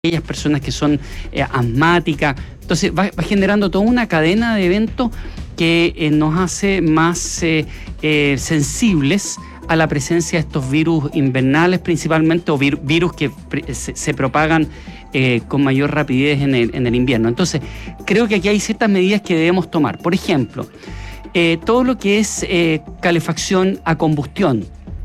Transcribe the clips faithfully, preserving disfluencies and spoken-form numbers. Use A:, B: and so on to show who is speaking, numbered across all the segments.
A: aquellas personas que son eh, asmáticas. Entonces va, va generando toda una cadena de eventos que eh, nos hace más eh, eh, sensibles a la presencia de estos virus invernales principalmente, o vir, virus que se, se propagan eh, con mayor rapidez en el, en el invierno. Entonces creo que aquí hay ciertas medidas que debemos tomar. Por ejemplo, eh, todo lo que es eh, calefacción a combustión.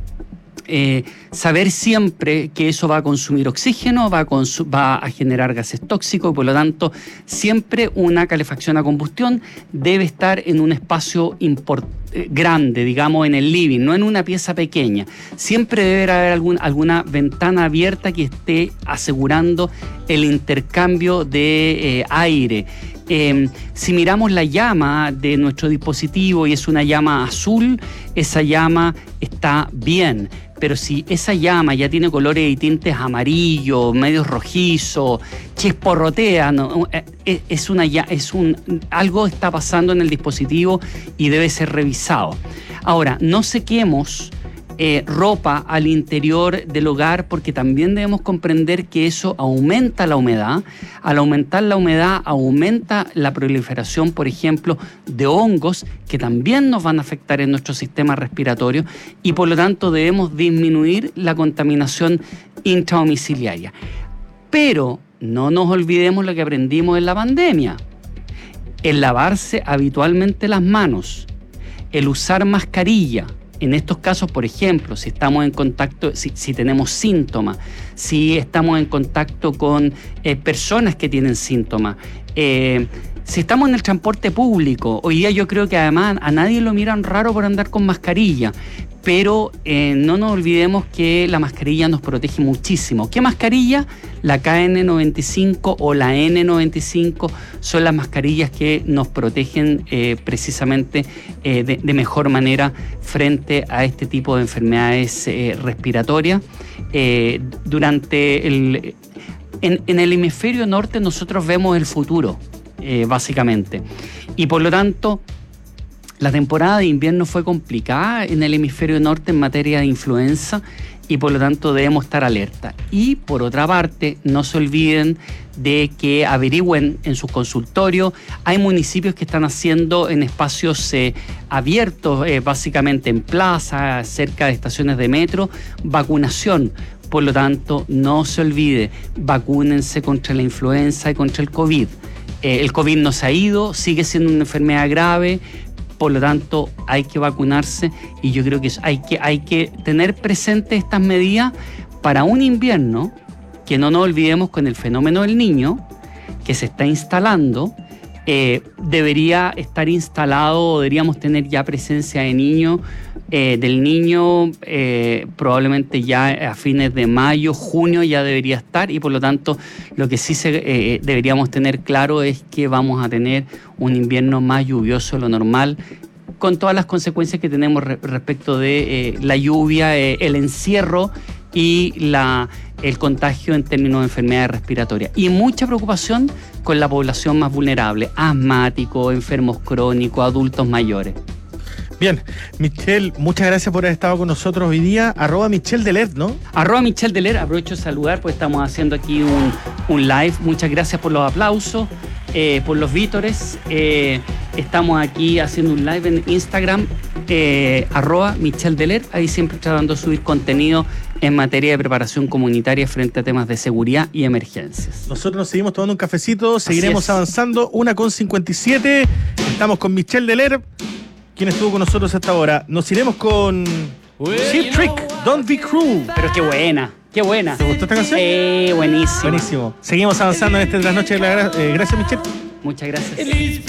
A: Eh, saber siempre que eso va a consumir oxígeno, va a, consu- va a generar gases tóxicos y por lo tanto siempre una calefacción a combustión debe estar en un espacio import- eh, grande, digamos en el living, no en una pieza pequeña. Siempre debe haber algún, alguna ventana abierta que esté asegurando el intercambio de eh, aire. Eh, si miramos la llama de nuestro dispositivo y es una llama azul, esa llama está bien. Pero si esa llama ya tiene colores y tintes amarillos, medios rojizos, chisporrotea, ¿no? es una, es un, algo está pasando en el dispositivo y debe ser revisado. Ahora, no sequemos eh, ropa al interior del hogar porque también debemos comprender que eso aumenta la humedad. Al aumentar la humedad, aumenta la proliferación, por ejemplo, de hongos que también nos van a afectar en nuestro sistema respiratorio y por lo tanto debemos disminuir la contaminación intradomiciliaria. Pero no nos olvidemos lo que aprendimos en la pandemia. El lavarse habitualmente las manos, el usar mascarilla. En estos casos, por ejemplo, si estamos en contacto, si, si tenemos síntomas, si estamos en contacto con eh, personas que tienen síntomas, eh, si estamos en el transporte público, hoy día yo creo que además a nadie lo miran raro por andar con mascarilla, pero eh, no nos olvidemos que la mascarilla nos protege muchísimo. ¿Qué mascarilla? La K N noventa y cinco o la N noventa y cinco son las mascarillas que nos protegen eh, precisamente eh, de, de mejor manera frente a este tipo de enfermedades eh, respiratorias. Eh, durante el, en, en el hemisferio norte nosotros vemos el futuro, eh, básicamente, y por lo tanto la temporada de invierno fue complicada en el hemisferio norte en materia de influenza y por lo tanto debemos estar alerta. Y por otra parte, no se olviden de que averigüen en sus consultorios. Hay municipios que están haciendo en espacios eh, abiertos, eh, básicamente en plazas, cerca de estaciones de metro, vacunación. Por lo tanto, no se olvide, vacúnense contra la influenza y contra el COVID. Eh, el COVID no se ha ido, sigue siendo una enfermedad grave. Por lo tanto, hay que vacunarse y yo creo que hay que, hay que tener presente estas medidas para un invierno que no nos olvidemos con el fenómeno del niño que se está instalando. Eh, debería estar instalado, deberíamos tener ya presencia de niño, eh, del niño eh, probablemente ya a fines de mayo, junio ya debería estar y por lo tanto lo que sí se, eh, deberíamos tener claro es que vamos a tener un invierno más lluvioso de lo normal con todas las consecuencias que tenemos re- respecto de eh, la lluvia, eh, el encierro y la, el contagio en términos de enfermedades respiratorias. Y mucha preocupación con la población más vulnerable, asmáticos, enfermos crónicos, adultos mayores.
B: Bien, Michelle, muchas gracias por haber estado con nosotros hoy día. Arroba Michelle Deler, ¿no?
A: Arroba Michelle Deler, aprovecho de saludar porque estamos haciendo aquí un, un live. Muchas gracias por los aplausos, eh, por los vítores. Eh, estamos aquí haciendo un live en Instagram, eh, arroba Michelle Deler, ahí siempre tratando de subir contenido en materia de preparación comunitaria frente a temas de seguridad y emergencias.
B: Nosotros nos seguimos tomando un cafecito, seguiremos avanzando, una con cincuenta y siete. Estamos con Michelle Deler, quien estuvo con nosotros hasta ahora. Nos iremos con Cheap Trick, Don't Be Cruel.
A: Pero qué buena, qué buena.
B: ¿Te gustó esta canción?
A: Eh, buenísimo.
B: Buenísimo. Seguimos avanzando en este Trasnoche de la Gra- eh, Gracias, Michelle.
A: Muchas gracias.